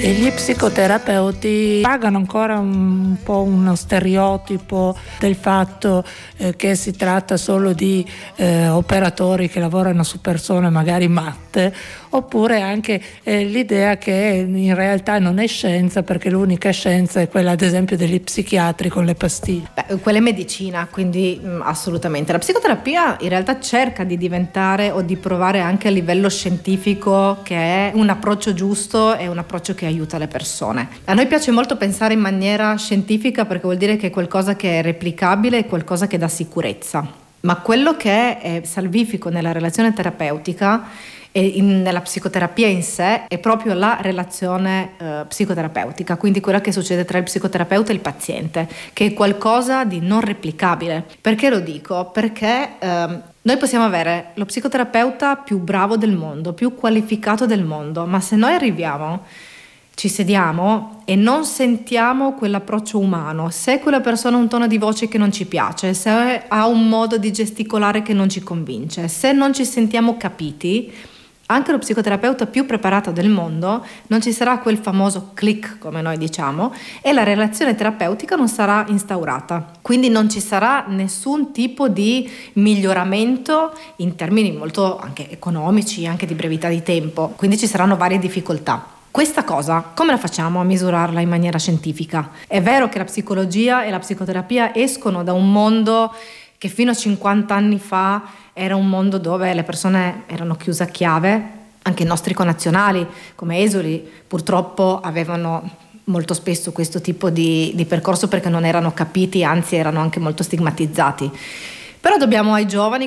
E gli psicoterapeuti pagano ancora un po' uno stereotipo del fatto che si tratta solo di operatori che lavorano su persone magari matte, oppure anche l'idea che in realtà non è scienza, perché l'unica scienza è quella ad esempio degli psichiatri con le pastiglie. Quella è medicina, quindi assolutamente. La psicoterapia in realtà cerca di diventare o di provare anche a livello scientifico che è un approccio giusto e un approccio che aiuta le persone. A noi piace molto pensare in maniera scientifica perché vuol dire che è qualcosa che è replicabile e qualcosa che dà sicurezza. Ma quello che è salvifico nella relazione terapeutica e nella psicoterapia in sé è proprio la relazione psicoterapeutica, quindi quella che succede tra il psicoterapeuta e il paziente, che è qualcosa di non replicabile. Perché lo dico? Perché noi possiamo avere lo psicoterapeuta più bravo del mondo, più qualificato del mondo, ma se noi arriviamo, ci sediamo e non sentiamo quell'approccio umano, se quella persona ha un tono di voce che non ci piace, se ha un modo di gesticolare che non ci convince, se non ci sentiamo capiti, anche lo psicoterapeuta più preparato del mondo non ci sarà quel famoso click, come noi diciamo, e la relazione terapeutica non sarà instaurata. Quindi non ci sarà nessun tipo di miglioramento in termini molto anche economici, anche di brevità di tempo. Quindi ci saranno varie difficoltà. Questa cosa, come la facciamo a misurarla in maniera scientifica? È vero che la psicologia e la psicoterapia escono da un mondo che fino a 50 anni fa era un mondo dove le persone erano chiuse a chiave, anche i nostri connazionali come esuli purtroppo avevano molto spesso questo tipo di percorso perché non erano capiti, anzi erano anche molto stigmatizzati. Però dobbiamo ai giovani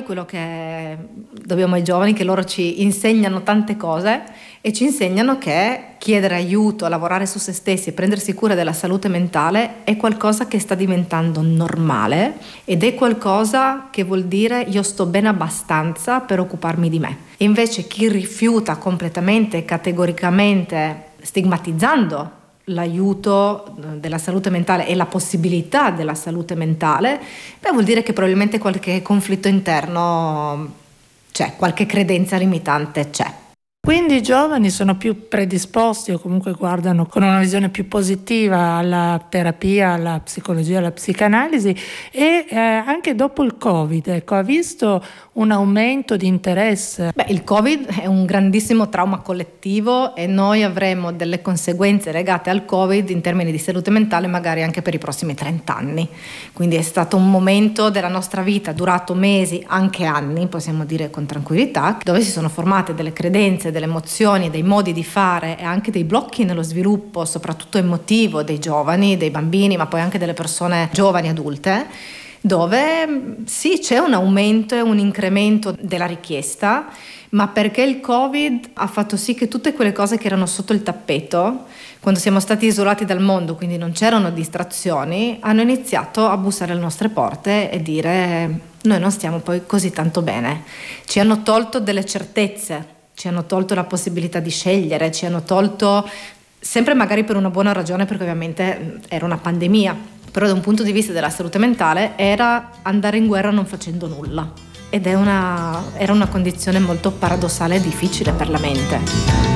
che loro ci insegnano tante cose e ci insegnano che chiedere aiuto, lavorare su se stessi e prendersi cura della salute mentale è qualcosa che sta diventando normale ed è qualcosa che vuol dire io sto bene abbastanza per occuparmi di me. E invece chi rifiuta completamente, categoricamente, stigmatizzando l'aiuto della salute mentale e la possibilità della salute mentale, vuol dire che probabilmente qualche conflitto interno c'è, qualche credenza limitante c'è. Quindi i giovani sono più predisposti o comunque guardano con una visione più positiva alla terapia, alla psicologia, alla psicanalisi e anche dopo il Covid, ecco, ha visto un aumento di interesse. Il Covid è un grandissimo trauma collettivo e noi avremo delle conseguenze legate al Covid in termini di salute mentale magari anche per i prossimi 30 anni. Quindi è stato un momento della nostra vita durato mesi, anche anni, possiamo dire con tranquillità, dove si sono formate delle credenze, delle emozioni, dei modi di fare e anche dei blocchi nello sviluppo, soprattutto emotivo, dei giovani, dei bambini, ma poi anche delle persone giovani adulte, dove sì, c'è un aumento e un incremento della richiesta, ma perché il Covid ha fatto sì che tutte quelle cose che erano sotto il tappeto, quando siamo stati isolati dal mondo, quindi non c'erano distrazioni, hanno iniziato a bussare alle nostre porte e dire noi non stiamo poi così tanto bene. Ci hanno tolto delle certezze, ci hanno tolto la possibilità di scegliere, ci hanno tolto, sempre magari per una buona ragione, perché ovviamente era una pandemia, però da un punto di vista della salute mentale era andare in guerra non facendo nulla ed era una condizione molto paradossale e difficile per la mente.